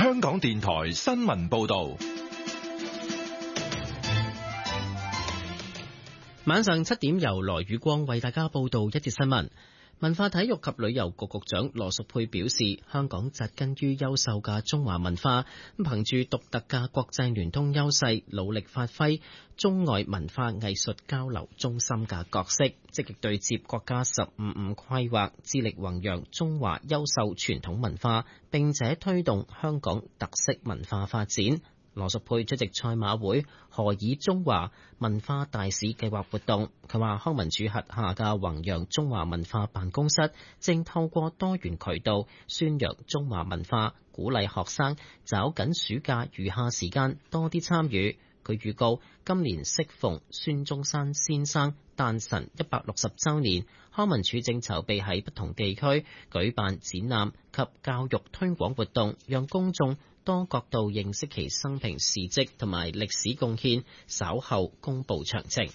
香港電台新聞報道。 晚上7點由羅宇光為大家報道一節新聞。文化體育及旅遊局局長羅淑佩表示，香港扎根於優秀嘅中華文化，憑住獨特嘅國際聯通優勢，努力發揮中外文化藝術交流中心嘅角色，積極對接國家15規劃，致力弘揚中華優秀傳統文化，並且推動香港特色文化發展。羅淑佩出席賽馬會何以中華文化大使計劃活動，佢話康文署轄下嘅弘揚中華文化辦公室正透過多元渠道宣揚中華文化，鼓勵學生找緊暑假餘下時間多啲參與。佢預告今年適逢孫中山先生誕辰160週年，康文署正籌備喺不同地區舉辦展覽及教育推廣活動，讓公眾多角度認識其生平事蹟同埋歷史貢獻，稍後公布詳情。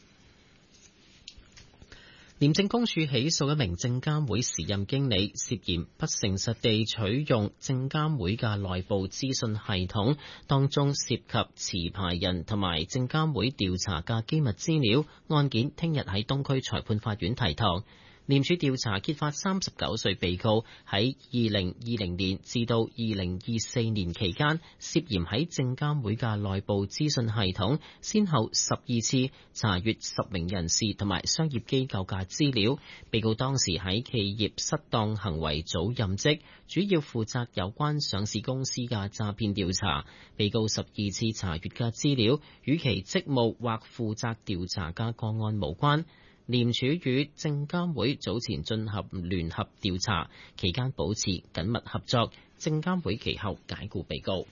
廉政公署起訴一名證監會時任經理涉嫌不誠實地取用證監會嘅內部資訊系統，當中涉及持牌人同埋證監會調查嘅機密資料。案件聽日喺東區裁判法院提堂。廉署調查揭發39歲被告喺2020年至到2024年期間，涉嫌喺證監會嘅內部資訊系統，先後12次查閱10名人士同埋商業機構嘅資料。被告當時喺企業失當行為組任職，主要負責有關上市公司嘅詐騙調查。被告12次查閱嘅資料，與其職務或負責調查嘅個案無關。廉署與證監會早前進行聯合調查，期間保持緊密合作。證監會其後解僱被告。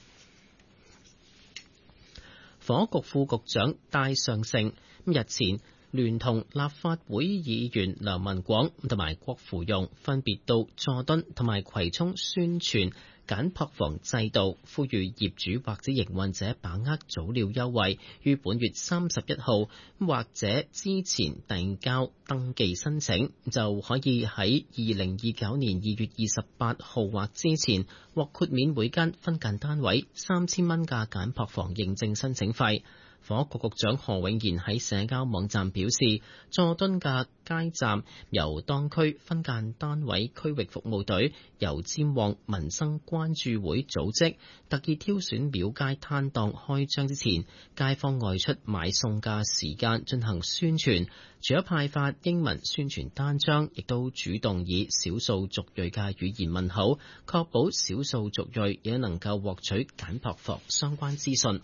房屋局副局長戴尚勝日前聯同立法會議員梁文廣同埋郭芙蓉分別到佐敦同埋葵涌宣傳簡樸房制度，呼籲業主或者營運者把握早鳥優惠，於本月31號或者之前遞交登記申請，就可以喺2029年2月28號或之前獲豁免每間分間單位3000蚊嘅簡樸房認證申請費。房屋局局長何永賢喺社交網站表示，佐敦嘅街站由當區分間單位區域服務隊由尖旺民生關注會組織，特意挑選廟街攤檔開張之前，街坊外出買餸嘅時間進行宣傳。除咗派發英文宣傳單張，亦都主動以少數族裔嘅語言問好，確保少數族裔也能夠獲取簡樸房相關資訊。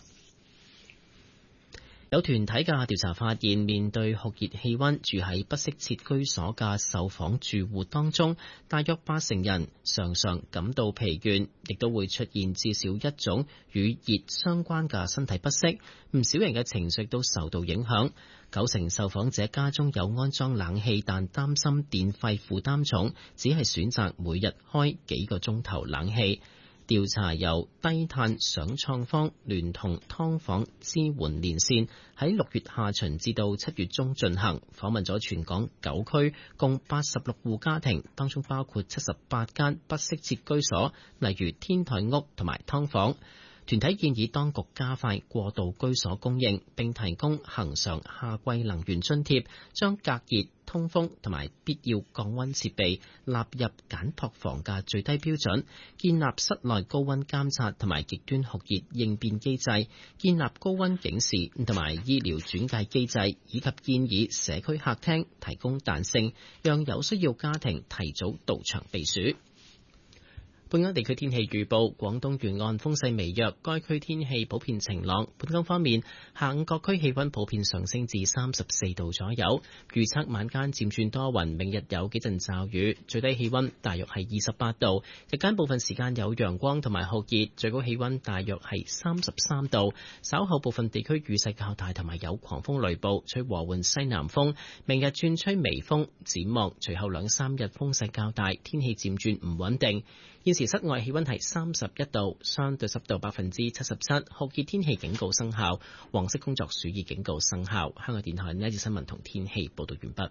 有團體嘅調查發現，面對酷熱氣溫，住喺不適切居所嘅受訪住戶當中，大約80%人常常感到疲倦，亦都會出現至少一種與熱相關嘅身體不適。唔少人嘅情緒都受到影響。90%受訪者家中有安裝冷氣，但擔心電費負擔重，只係選擇每日開幾個鐘頭冷氣。調查由低碳想創坊聯同劏房支援連線喺6月下旬至到7月中進行，訪問咗全港9區共86戶家庭，當中包括78間不適切居所，例如天台屋同埋劏房。團體建議當局加快過渡居所供應，並提供恆常夏季能源津貼，將隔熱、通風同埋必要降溫設備納入簡樸房嘅最低標準，建立室內高溫監察同埋極端酷熱應變機制，建立高溫警示同埋醫療轉介機制，以及建議社區客廳提供彈性，讓有需要家庭提早到場避暑。本港地區天氣預報，廣東沿岸風勢微弱，該區天氣普遍晴朗。本港方面，下午各區氣溫普遍上升至34度左右。預測晚間漸轉多雲，明日有幾陣驟雨，最低氣溫大約係28度。日間部分時間有陽光同埋酷熱，最高氣溫大約係33度。稍後部分地區雨勢較大，同埋有狂風雷暴，吹和緩西南風。明日轉吹微風，展望隨後2-3日風勢較大，天氣漸轉唔穩定。現時室外氣溫係31度，相對濕度77%，酷熱天氣警告生效，黃色工作暑熱警告生效。香港電台呢一節新聞同天氣報道完畢。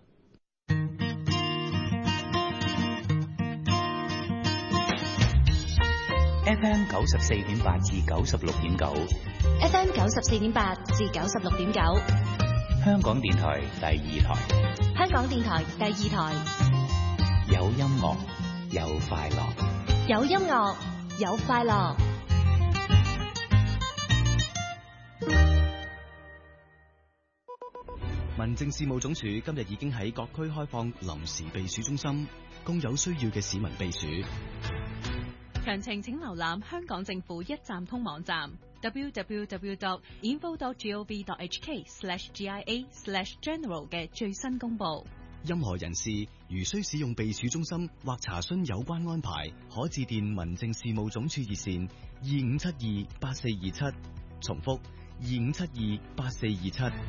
FM 94.8至96.9 FM 94.8至96.9， 香港電台第二台， 香港電台第二台， 有音樂有快樂， 有音樂有快樂。 民政事務總署今日已經喺各區開放臨時避暑中心，供有需要嘅市民避暑。 詳情請瀏覽香港政府一站通網站 www.info.gov.hk/GIA/general 嘅最新公佈。 任何人士如需使用避暑中心或查詢有關安排，可致電民政事務總署熱線25728427，重複25728427。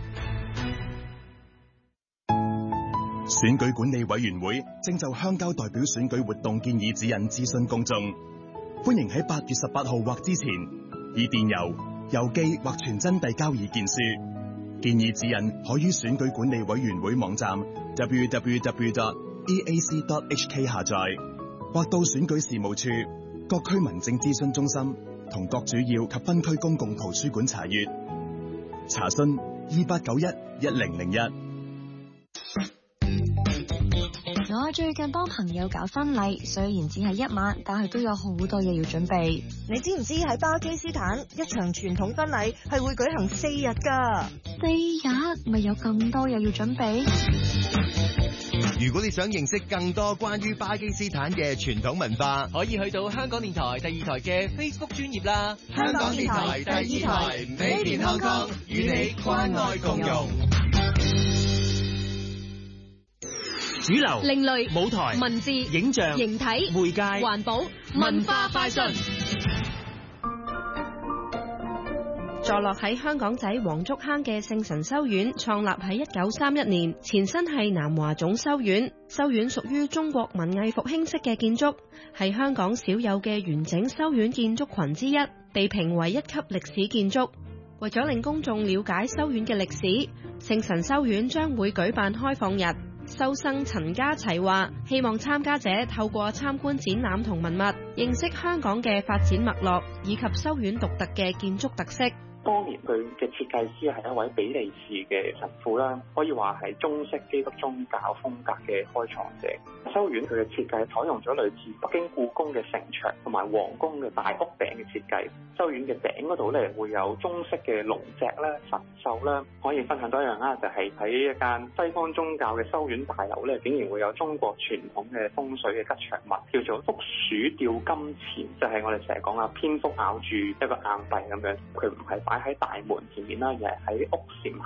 選舉管理委員會正就鄉郊代表選舉活動建議指引諮詢公眾，歡迎喺8月18號或之前以電郵、郵寄或傳真遞交意見書。建議指引可於選舉管理委員會網站 www.eac.hk 下載，或到選舉事務處、各區民政諮詢中心同各主要及分區公共圖書館查閱。查詢28911001。 我最近幫朋友搞婚禮，雖然只係1晚，但係都有好多嘢要準備。 你知唔知喺巴基斯坦一場傳統婚禮係會舉行4日㗎 ？4日咪有咁多嘢要準備？ 如果你想認識更多關於巴基斯坦嘅傳統文化， 可以去到香港電台第二台嘅 Facebook 專頁啦。 香港電台第二台 Made in Hong Kong 與你關愛共融。 主流、 另類、 舞台、 文字、 影像、 形體、 媒介、 環保、文化快訊。 坐落喺香港仔黃竹坑嘅聖神修院，創立喺1931年，前身係南華總修院。修院屬於中國文藝復興式嘅建築，係香港少有嘅完整修院建築群之一，被評為1級歷史建築。為咗令公眾了解修院嘅歷史，聖神修院將會舉辦開放日。修生陳家齊話，希望參加者透過參觀展覽同文物，認識香港嘅發展脈絡，以及修院獨特嘅建築特色。 當年佢嘅設計師係一位比利時嘅神父啦，可以話係中式基督宗教風格嘅開創者。修院佢嘅設計採用咗類似北京故宮嘅城牆同埋皇宮嘅大屋頂嘅設計。修院嘅頂嗰度咧會有中式嘅龍脊啦、神獸啦。可以分享多一樣啦，就係喺一間西方宗教嘅修院大樓咧，竟然會有中國傳統嘅風水嘅吉祥物，叫做福鼠吊金錢，就係我哋成日講啊，蝙蝠咬住一個硬幣咁樣，佢唔係擺喺大門前面啦，而係喺屋檐